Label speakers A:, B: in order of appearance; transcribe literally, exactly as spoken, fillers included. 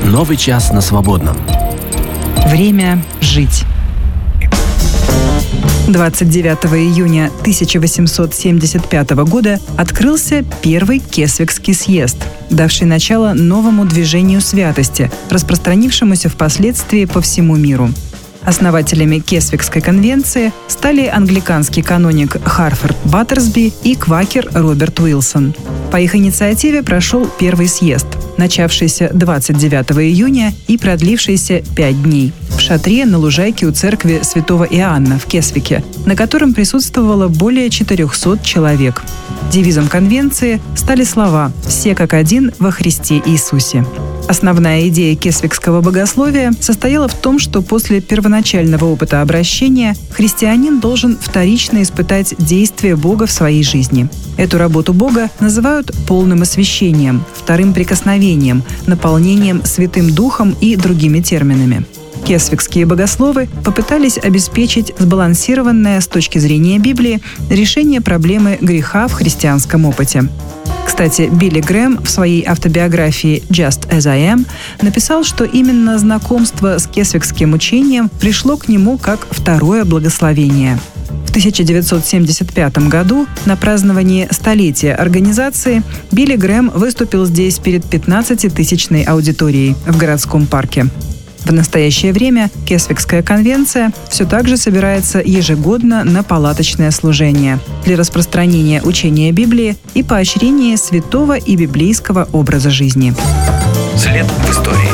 A: Новый час на свободном.
B: Время жить. двадцать девятого июня тысяча восемьсот семьдесят пятого года открылся Первый Кесвикский съезд, давший начало новому движению святости, распространившемуся впоследствии по всему миру. Основателями Кесвикской конвенции стали англиканский каноник Харфорд Баттерсби и квакер Роберт Уилсон. По их инициативе прошел Первый съезд, начавшийся двадцать девятого июня и продлившийся пять дней, в шатре на лужайке у церкви Святого Иоанна в Кесвике, на котором присутствовало более четырехсот человек. Девизом конвенции стали слова «Все как один во Христе Иисусе». Основная идея кесвикского богословия состояла в том, что после первоначального опыта обращения христианин должен вторично испытать действие Бога в своей жизни. Эту работу Бога называют полным освящением, вторым прикосновением, наполнением Святым Духом и другими терминами. Кесвикские богословы попытались обеспечить сбалансированное с точки зрения Библии решение проблемы греха в христианском опыте. Кстати, Билли Грэм в своей автобиографии «Just as I am» написал, что именно знакомство с кесвикским учением пришло к нему как второе благословение. В тысяча девятьсот семьдесят пятом году на праздновании столетия организации Билли Грэм выступил здесь перед пятнадцатитысячной аудиторией в городском парке. В настоящее время Кесвикская конвенция все так же собирается ежегодно на палаточное служение для распространения учения Библии и поощрения святого и библейского образа жизни.
C: След в истории.